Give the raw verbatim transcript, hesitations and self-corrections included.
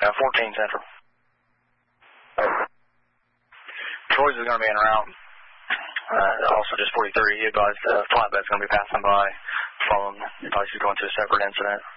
Uh, fourteen Central. Troy's is going to be en route. Uh, also just forty-three, he advised uh, flatbed's going to be passing by from, advised he's going to a separate incident.